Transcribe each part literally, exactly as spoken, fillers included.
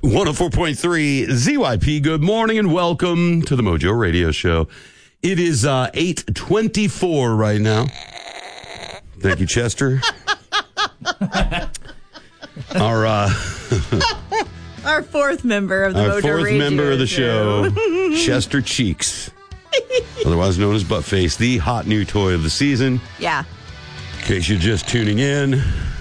one oh four point three Z Y P. Good morning and welcome to the Mojo Radio Show. It is uh, eight twenty-four right now. Thank you, Chester. Our uh, our fourth member of the our Mojo fourth Radio member of the show, show Chester Cheeks, otherwise known as Buttface, the hot new toy of the season. Yeah. In case you're just tuning in,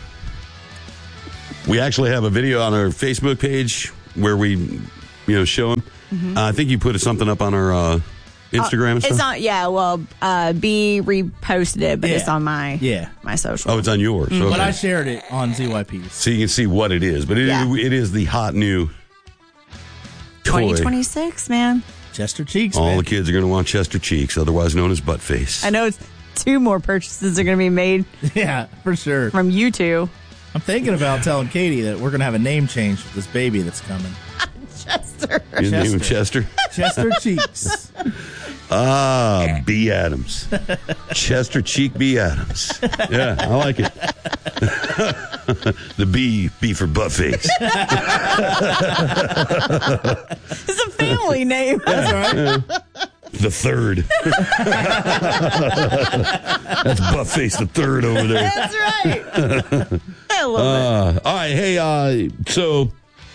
we actually have a video on our Facebook page where we, you know, show them. Mm-hmm. Uh, I think you put something up on our uh, Instagram uh, and stuff. It's not, yeah, well, uh, B reposted it, but yeah. it's on my yeah. my social. Oh, it's on yours. Mm-hmm. Okay. But I shared it on Z Y P's. So you can see what it is. But it, yeah. it is the hot new toy. twenty twenty-six, man. Chester Cheeks, All man. the kids are going to want Chester Cheeks, otherwise known as Buttface. I know it's two more purchases are going to be made. Yeah, for sure. From you two. I'm thinking about telling Katie that we're going to have a name change for this baby that's coming. Chester. Your name is Chester? Chester Cheeks. Ah, B. Adams. Chester Cheek B. Adams. Yeah, I like it. The B, B for Buttface. It's a family name. That's right. Yeah. The third. That's Buttface the third over there. That's right. I love uh, it. All right, hey, uh, so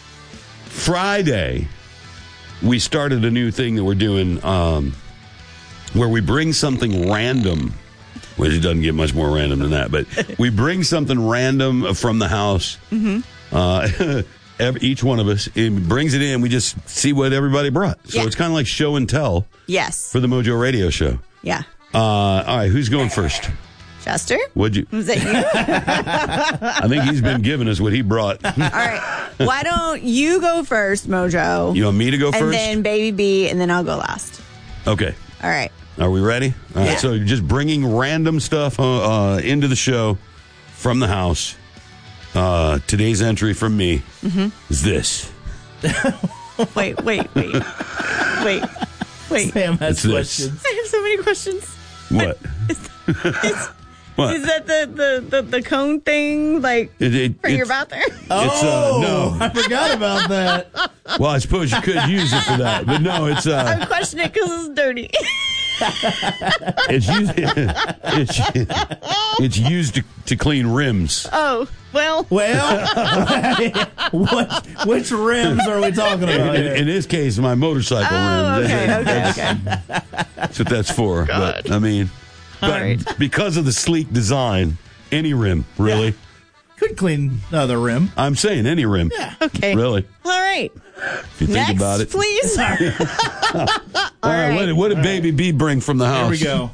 Friday, we started a new thing that we're doing um, where we bring something random. Well, it doesn't get much more random than that, but we bring something random from the house. Mm-hmm. Uh, every, each one of us it brings it in. We just see what everybody brought. So yeah. it's kind of like show and tell. Yes. For the Mojo Radio Show. Yeah. Uh, all right, who's going first? Chester? What'd you? Was that you? I think he's been giving us what he brought. All right. Why don't you go first, Mojo? You want me to go first? And then Baby B, and then I'll go last. Okay. All right. Are we ready? All right. Yeah. So just bringing random stuff uh, uh, into the show from the house. Uh, today's entry from me mm-hmm. is this. Wait, wait, wait. Wait. Wait. Sam has it's questions. This. I have so many questions. What? Is, is, what? Is that the, the, the, the cone thing, like, it, it, for your bathroom? Oh, it's, uh, no. I forgot about that. Well, I suppose you could use it for that, but no, it's... Uh, I'm questioning it because it's dirty. It's used, it's, it's used to, to clean rims. Oh, well. Well, which, which rims are we talking about In, here? in this case, my motorcycle Oh, rims. okay, okay, that's, okay. That's what that's for. God. But, I mean, but right. because of the sleek design, any rim, really. Yeah. Could clean another rim. I'm saying any rim. Yeah. Okay. Really. All right. If you Next, think about it. please. All right. What, did- what did Baby B bring from the house? Here we go.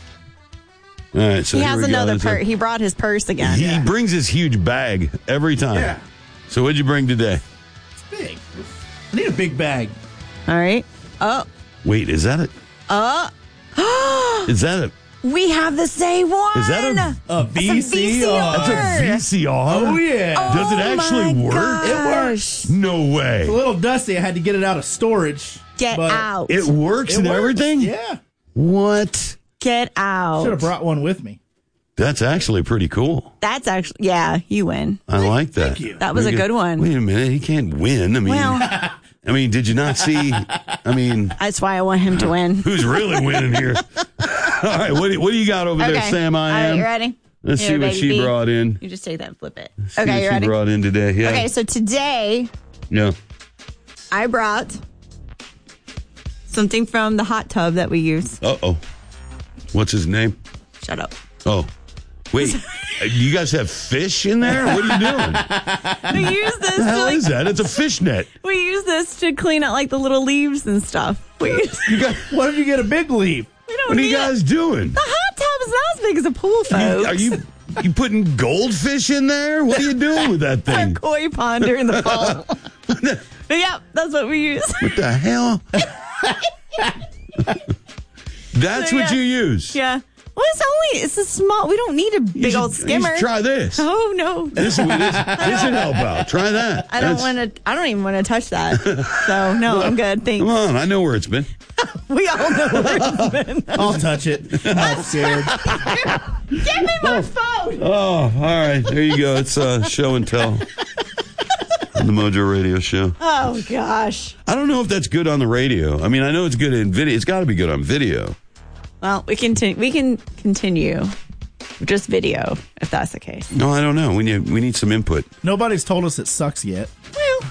All right. So He here has we go. another That's a- purse. He brought his purse again. He Yeah. brings his huge bag every time. Yeah. So what'd you bring today? It's big. I need a big bag. All right. Oh. Wait, is that it? Oh. Is that it? We have the same one. Is that a- A V C R. That's a V C R? Oh, yeah. Does it Oh, actually my work? gosh. It works. No way. It's a little dusty. I had to get it out of storage. Get but out. It works It and works. everything? Yeah. What? Get out. Should have brought one with me. That's actually pretty cool. That's actually, yeah, you win. I like that. Thank you. That was a good one. Wait a minute, he can't win. I mean, Well, I mean, did you not see? I mean, that's why I want him to win. who's really winning here? All right, what do, what do you got over there, Okay. Sam? I All right, am. you ready? Let's Here, see what baby she B. brought in. You just take that and flip it. See Okay, what you she ready? brought in today. Yeah. Okay, so today Yeah. I brought something from the hot tub that we use. Uh oh. What's his name? Shut up. Oh. Wait, you guys have fish in there? What are you doing? We use this What the to hell like, is that? It's a fish net. we use this to clean out like the little leaves and stuff. We use, You got, What if you get a big leaf? we don't what are need you guys it. doing? The hot tub is not as big as a pool, folks. Are you you putting goldfish in there? What are you doing with that Our thing? koi pond during the fall. But yeah, that's what we use. What the hell? That's So, what yeah. you use. Yeah. Well, it's only, it's a small, we don't need a You big should- old you should skimmer. try this. Oh, no. This would this, this would help out. Try that. I don't That's- want to, I don't even want to touch that. So, no, I'm good. Thanks. Come on, I know where it's been. We all know where it's been. I'll touch it. I'm not scared. Give me my phone. Oh, all right. There you go. It's uh, show and tell. on the Mojo Radio Show. Oh, gosh. I don't know if that's good on the radio. I mean, I know it's good in video. It's got to be good on video. Well, we can, t- we can continue. Just video, if that's the case. No, I don't know. We need, we need some input. Nobody's told us it sucks yet. Well.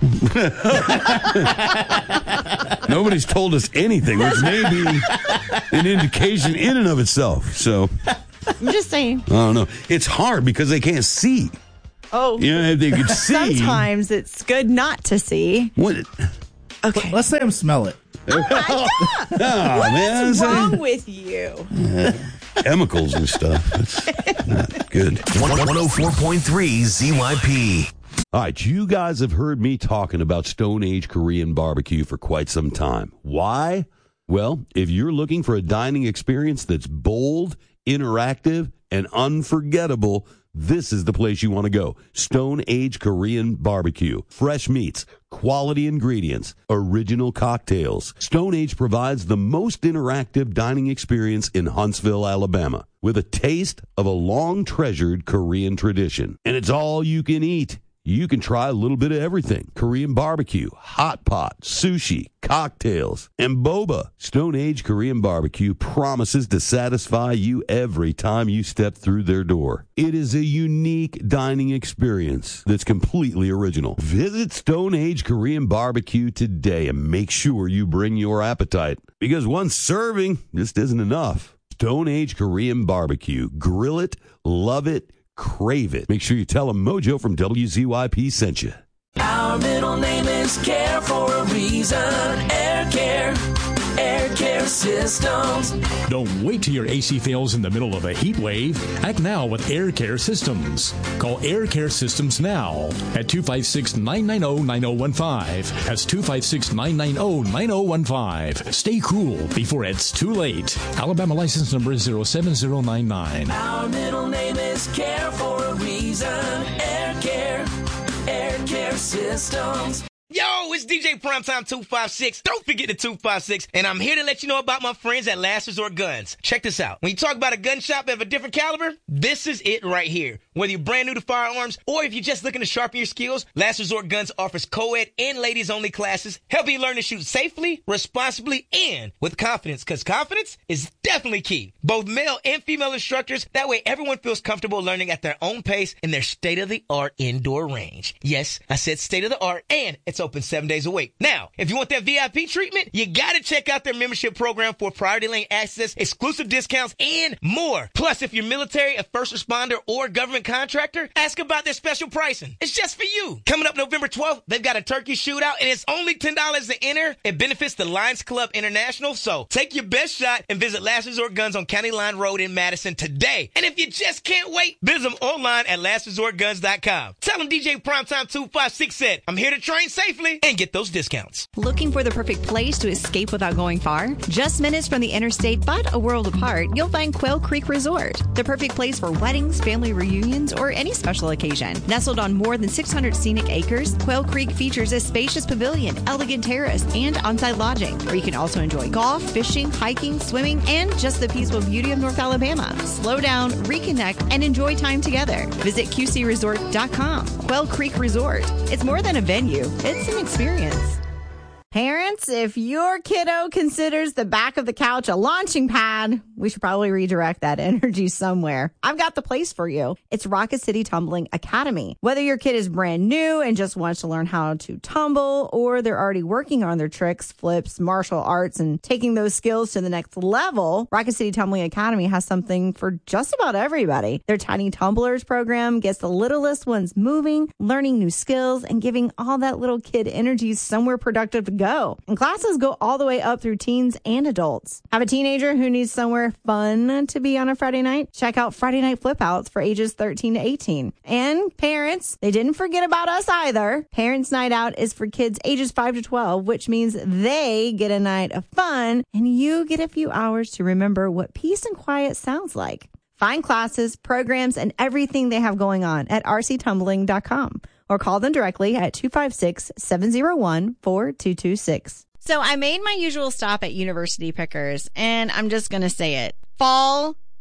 Nobody's told us anything, which may be an indication in and of itself. So, I'm just saying. I don't know. It's hard because they can't see. Oh. You know, if they could see. Sometimes it's good not to see. What? Okay. Let's say them smell it. Oh, my God. Oh, what man, is wrong saying, with you? uh, chemicals and stuff. That's not good. one oh four point three Z Y P. All right, you guys have heard me talking about Stone Age Korean barbecue for quite some time. Why? Well, if you're looking for a dining experience that's bold, interactive, and unforgettable, this is the place you want to go. Stone Age Korean barbecue. Fresh meats, quality ingredients, original cocktails. Stone Age provides the most interactive dining experience in Huntsville, Alabama, with a taste of a long-treasured Korean tradition. And it's all you can eat. You can try a little bit of everything. Korean barbecue, hot pot, sushi, cocktails, and boba. Stone Age Korean barbecue promises to satisfy you every time you step through their door. It is a unique dining experience that's completely original. Visit Stone Age Korean barbecue today and make sure you bring your appetite, because one serving just isn't enough. Stone Age Korean barbecue. Grill it, love it, crave it. Make sure you tell them Mojo from W Z Y P sent you. Our middle name is Care for a reason. Air Care. Air Care Systems. Don't wait till your A C fails in the middle of a heat wave. Act now with Air Care Systems. Call Air Care Systems now at two five six, nine nine zero, nine zero one five. That's two five six, nine nine zero, nine zero one five. Stay cool before it's too late. Alabama license number zero seven zero nine nine. Our middle name is Care for a reason. Air Care. Air Care Systems. Yo, it's D J Primetime two five six. Don't forget the two five six. And I'm here to let you know about my friends at Last Resort Guns. Check this out. When you talk about a gun shop of a different caliber, this is it right here. Whether you're brand new to firearms or if you're just looking to sharpen your skills, Last Resort Guns offers co-ed and ladies-only classes, helping you learn to shoot safely, responsibly, and with confidence, because confidence is definitely key. Both male and female instructors, that way everyone feels comfortable learning at their own pace in their state-of-the-art indoor range. Yes, I said state-of-the-art, and it's open seven days a week. Now, if you want that V I P treatment, you gotta check out their membership program for priority lane access, exclusive discounts, and more. Plus, if you're military, a first responder, or government contractor, ask about their special pricing. It's just for you. Coming up November twelfth, they've got a turkey shootout, and it's only ten dollars to enter. It benefits the Lions Club International, so take your best shot and visit Last Resort Guns on County Line Road in Madison today. And if you just can't wait, visit them online at last resort guns dot com. Tell them D J Primetime two five six said, I'm here to train safely and get those discounts. Looking for the perfect place to escape without going far? Just minutes from the interstate, but a world apart, you'll find Quail Creek Resort. The perfect place for weddings, family reunions, or any special occasion. Nestled on more than six hundred scenic acres, Quail Creek features a spacious pavilion, elegant terrace, and on-site lodging, where you can also enjoy golf, fishing, hiking, swimming, and just the peaceful beauty of North Alabama. Slow down, reconnect, and enjoy time together. Visit Q C resort dot com. Quail Creek Resort. It's more than a venue. It's an experience. Parents, if your kiddo considers the back of the couch a launching pad, we should probably redirect that energy somewhere. I've got the place for you. It's Rocket City Tumbling Academy. Whether your kid is brand new and just wants to learn how to tumble, or they're already working on their tricks, flips, martial arts, and taking those skills to the next level, Rocket City Tumbling Academy has something for just about everybody. Their Tiny Tumblers program gets the littlest ones moving, learning new skills, and giving all that little kid energy somewhere productive to go. Go. And classes go all the way up through teens and adults. Have a teenager who needs somewhere fun to be on a Friday night? Check out Friday Night Flipouts for ages thirteen to eighteen. And parents, they didn't forget about us either. Parents Night Out is for kids ages five to twelve, which means they get a night of fun and you get a few hours to remember what peace and quiet sounds like. Find classes, programs, and everything they have going on at r c tumbling dot com. Or call them directly at two five six, seven zero one, four two two six. So I made my usual stop at University Pickers, and I'm just going to say it. Fall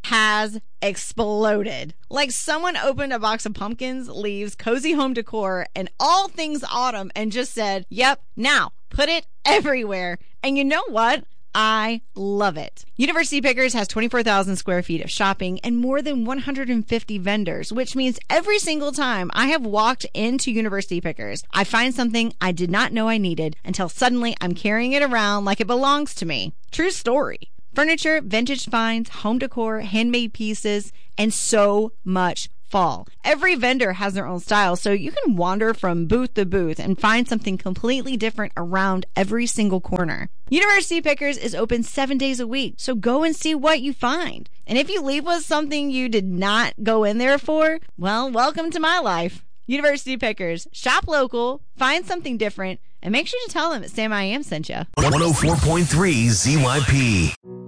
has exploded. Like someone opened a box of pumpkins, leaves, cozy home decor, and all things autumn and just said, yep, now put it everywhere. And you know what? I love it. University Pickers has twenty-four thousand square feet of shopping and more than one hundred fifty vendors, which means every single time I have walked into University Pickers, I find something I did not know I needed until suddenly I'm carrying it around like it belongs to me. True story. Furniture, vintage finds, home decor, handmade pieces, and so much fall. Every vendor has their own style, so you can wander from booth to booth and find something completely different around every single corner. University Pickers is open seven days a week, so go and see what you find. And if you leave with something you did not go in there for, well, welcome to my life. University Pickers. Shop local, find something different, and make sure to tell them that Sam I Am sent you. one oh four point three Z Y P.